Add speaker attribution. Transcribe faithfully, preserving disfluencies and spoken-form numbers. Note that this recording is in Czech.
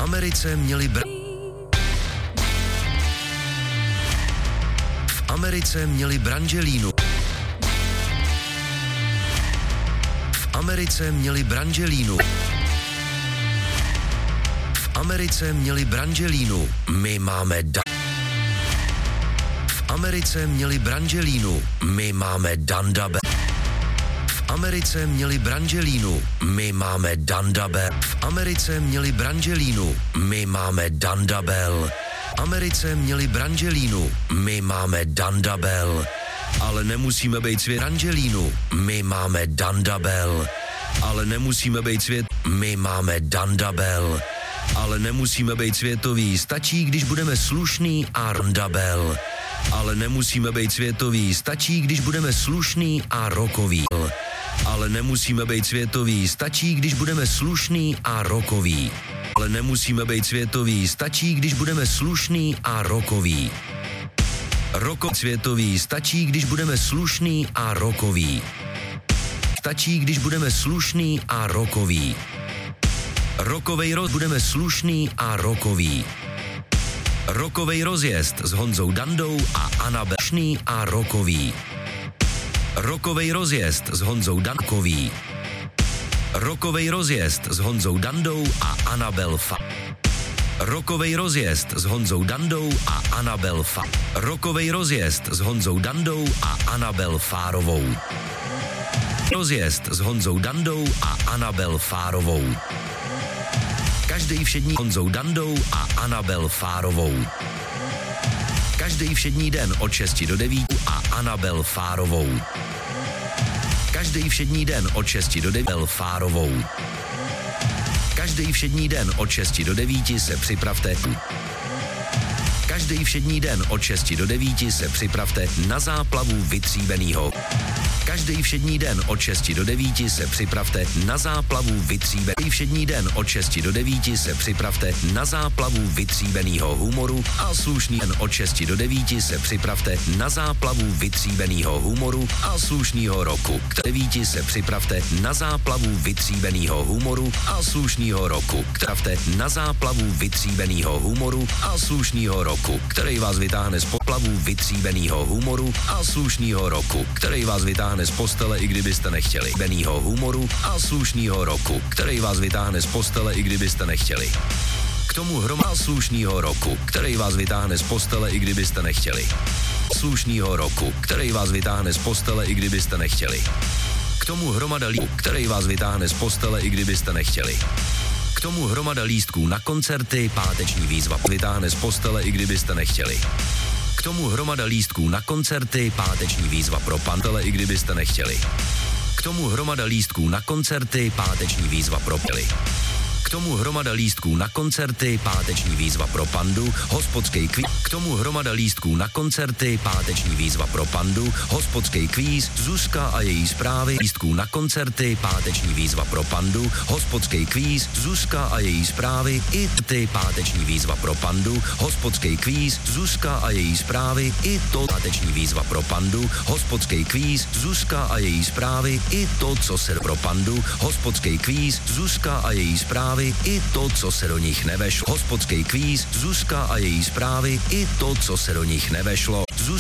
Speaker 1: Americe měli bra... V Americe měli branželínu. V Americe měli branželínu. V Americe měli branželínu. My máme da... V Americe měli branželínu. My máme dandabe. V Americe měli branželínu. My máme dandabe. V Americe měli branželínu. My máme dandabel. V Americe měli branželínu. My máme dandabel. Ale nemusíme být svět branželínu. My máme dandabel. Ale nemusíme být svět. My máme dandabel. Ale nemusíme být světoví. Stačí, když budeme slušný a randabel. Ale nemusíme být světoví. Stačí, když budeme slušný a rokový. Ale nemusíme být světoví. Stačí, když budeme slušný a rokový. Ale nemusíme být světoví. Stačí, když budeme slušný a rokový. Roko světový. Stačí, když budeme slušný a rokový. Stačí, když budeme slušný a rokový. Rokovej roz budeme slušný a rokový. Rokovej rozjezd s Honzou Dandou a Anabel a rokový. Rokovej rozjezd s Honzou Dankový. Rokovej rozjezd s Honzou Dandou a Anabel Fa. Rokovej rozjezd s Honzou Dandou a Anabel Fa. Rokovej rozjezd s Honzou Dandou a Anabel Fárovou. Rozjezd s Honzou Dandou a Anabel Fárovou. Každej všední Honzou Dandou a Anabel Fárovou. Každej všední den od šesti do devíti a Anabel Fárovou. Každej všední den od šesti do devíti Fárovou. Každej všední den od šesti do devíti se připravte. Každej všední den od šesti do devíti se připravte na záplavu vytříbenýho. Každej všední den od šesti do devíti se připravte na záplavu vytříbenýho. Každej všední den od šesti do devíti se připravte na záplavu vytříbenýho humoru a slušný den od šesti do devíti se připravte na záplavu vytříbenýho humoru a slušnýho roku. K devíti se připravte na záplavu vytříbenýho humoru a slušnýho roku. Připravte na záplavu vytříbenýho humoru a slušnýho roku, který vás vytáhne z poplavu vytříbenýho humoru a slušnýho roku, který vás vytáhne z postele, i kdybyste nechtěli. Benýho humoru a slušnýho roku, který vás vytáhne z postele, i kdybyste nechtěli. K tomu hromá slušnýho roku, který vás vytáhne z postele, i kdybyste nechtěli. Slušnýho roku, který vás vytáhne z postele, i kdybyste nechtěli. K tomu hromada lístků, který vás vytáhne z postele, i kdybyste nechtěli. K tomu hromada lístků na koncerty, páteční výzva vytáhne z postele, i kdybyste nechtěli. K tomu hromada lístků na koncerty, páteční výzva pro pantele, i kdybyste nechtěli. K tomu hromada lístků na koncerty, páteční výzva pro pily. K tomu hromada lístků na koncerty, páteční výzva pro pandu, hospodský kvíz. K tomu hromada lístků na koncerty, páteční výzva pro pandu, hospodský kvíz, Zuzka a její zprávy. Lístků na koncerty, páteční výzva pro pandu, hospodský kvíz, Zuzka a její zprávy. I ty páteční výzva pro pandu, hospodský kvíz, Zuzka a její zprávy. I to páteční výzva pro pandu, hospodský kvíz, Zuzka a její zprávy. I to, co se pro pandu, hospodský kvíz, Zuzka a její zprávy. I to, co se do nich nevešlo. Hospodský kvíz, Zuzka a její zprávy. I to, co se do nich nevešlo.